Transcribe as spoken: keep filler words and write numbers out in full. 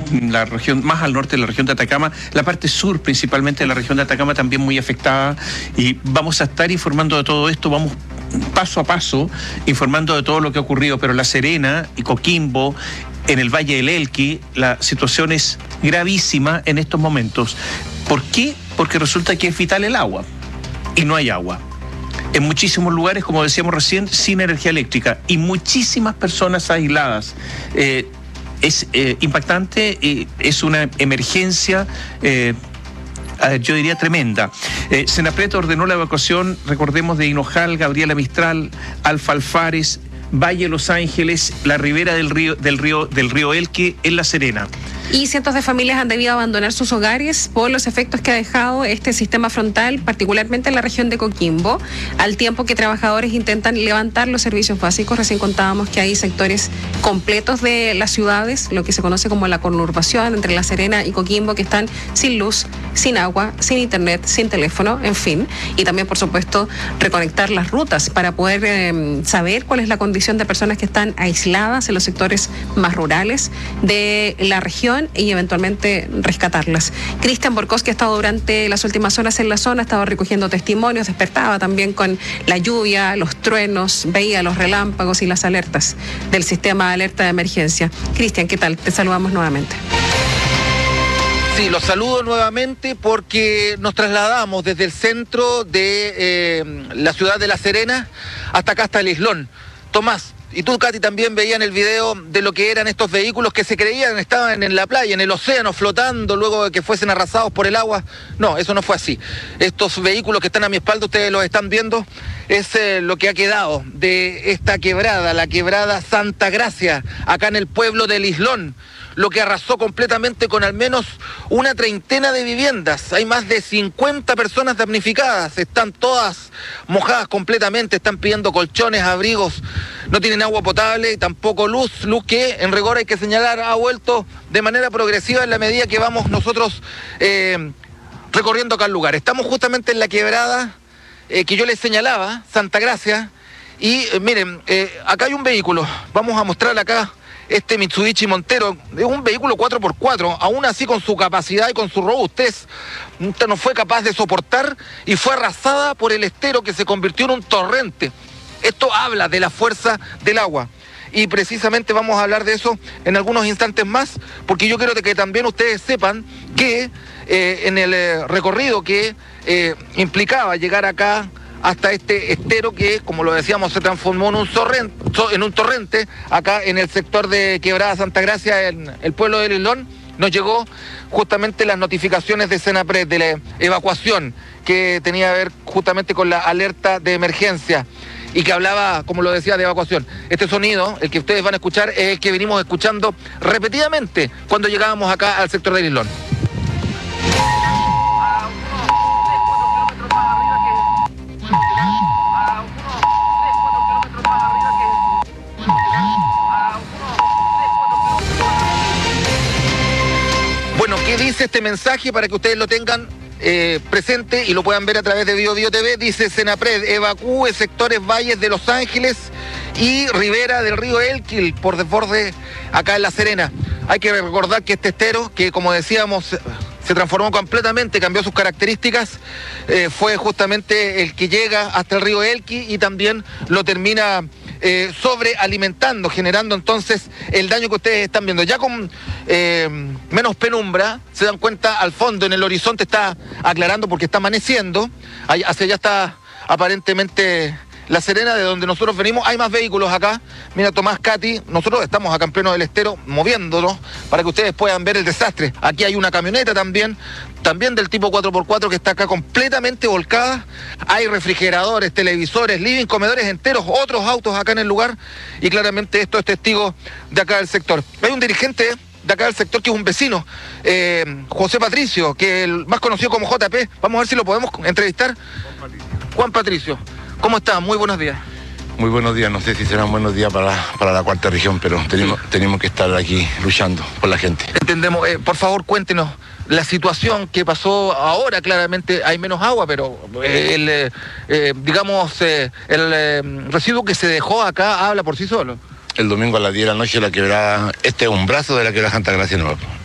la región más al norte de la región de Atacama, la parte sur principalmente de la región de Atacama también muy afectada, y vamos a estar informando de todo esto, vamos paso a paso informando de todo lo que ha ocurrido, pero La Serena y Coquimbo, en el Valle del Elqui, la situación es gravísima en estos momentos. ¿Por qué? Porque resulta que es vital el agua y no hay agua. En muchísimos lugares, como decíamos recién, sin energía eléctrica y muchísimas personas aisladas. Eh, es eh, impactante, eh, es una emergencia, eh, yo diría tremenda. Eh, Senapred ordenó la evacuación, recordemos, de Hinojal, Gabriela Mistral, Alfa Alfares, Valle Los Ángeles, la ribera del río del río del río Elqui en La Serena. Y cientos de familias han debido abandonar sus hogares por los efectos que ha dejado este sistema frontal, particularmente en la región de Coquimbo, al tiempo que trabajadores intentan levantar los servicios básicos. Recién contábamos que hay sectores completos de las ciudades, lo que se conoce como la conurbación entre La Serena y Coquimbo, que están sin luz, sin agua, sin internet, sin teléfono, en fin. Y también, por supuesto, reconectar las rutas para poder eh, saber cuál es la condición de personas que están aisladas en los sectores más rurales de la región y eventualmente rescatarlas. Cristian Borkowski ha estado durante las últimas horas en la zona, ha estado recogiendo testimonios, despertaba también con la lluvia, los truenos, veía los relámpagos y las alertas del sistema de alerta de emergencia. Cristian, ¿qué tal? Te saludamos nuevamente. Sí, los saludo nuevamente porque nos trasladamos desde el centro de eh, la ciudad de La Serena hasta acá, hasta el Islón. Tomás, y tú, Katy, también veían el video de lo que eran estos vehículos que se creían estaban en la playa, en el océano, flotando luego de que fuesen arrasados por el agua. No, eso no fue así. Estos vehículos que están a mi espalda, ustedes los están viendo, es eh, lo que ha quedado de esta quebrada, la quebrada Santa Gracia, acá en el pueblo del Islón, lo que arrasó completamente con al menos una treintena de viviendas. Hay más de cincuenta personas damnificadas, están todas mojadas completamente, están pidiendo colchones, abrigos, no tienen agua potable y tampoco luz, luz que en rigor hay que señalar ha vuelto de manera progresiva en la medida que vamos nosotros eh, recorriendo acá el lugar. Estamos justamente en la quebrada eh, que yo les señalaba, Santa Gracia, y eh, miren, eh, acá hay un vehículo, vamos a mostrar acá. Este Mitsubishi Montero es un vehículo cuatro por cuatro, aún así con su capacidad y con su robustez, no fue capaz de soportar y fue arrasada por el estero que se convirtió en un torrente. Esto habla de la fuerza del agua. Y precisamente vamos a hablar de eso en algunos instantes más, porque yo quiero que también ustedes sepan que eh, en el eh, recorrido que eh, implicaba llegar acá hasta este estero que, como lo decíamos, se transformó en un torrente, en un torrente acá en el sector de Quebrada Santa Gracia, en el pueblo de Islón, nos llegó justamente las notificaciones de Senapred, de la evacuación que tenía que ver justamente con la alerta de emergencia y que hablaba, como lo decía, de evacuación. Este sonido, el que ustedes van a escuchar, es el que venimos escuchando repetidamente cuando llegábamos acá al sector de Islón. Bueno, ¿qué dice este mensaje para que ustedes lo tengan eh, presente y lo puedan ver a través de Bio Bio T V? Dice Senapred, evacúe sectores valles de Los Ángeles y ribera del río Elqui por desborde acá en La Serena. Hay que recordar que este estero, que como decíamos se transformó completamente, cambió sus características, eh, fue justamente el que llega hasta el río Elqui y también lo termina Eh, sobrealimentando, generando entonces el daño que ustedes están viendo. Ya con eh, menos penumbra, se dan cuenta al fondo, en el horizonte está aclarando porque está amaneciendo, hacia allá está aparentemente La Serena, de donde nosotros venimos. Hay más vehículos acá. Mira, Tomás, Katy, nosotros estamos acá en pleno del estero moviéndonos para que ustedes puedan ver el desastre. Aquí hay una camioneta también, también del tipo cuatro por cuatro que está acá completamente volcada. Hay refrigeradores, televisores, living, comedores enteros, otros autos acá en el lugar y claramente esto es testigo de acá del sector. Hay un dirigente de acá del sector que es un vecino, eh, José Patricio, que es el más conocido como J P. Vamos a ver si lo podemos entrevistar. Juan Patricio. Juan Patricio. ¿Cómo está? Muy buenos días. Muy buenos días, no sé si serán buenos días para, para la cuarta región, pero tenemos, sí. tenemos que estar aquí luchando por la gente. Entendemos, eh, por favor cuéntenos la situación que pasó ahora. Claramente hay menos agua, pero eh, el, eh, eh, digamos, eh, el eh, residuo que se dejó acá habla por sí solo. El domingo a las diez de la noche la quebrada, este es un brazo de la quebrada Santa Gracia Nueva.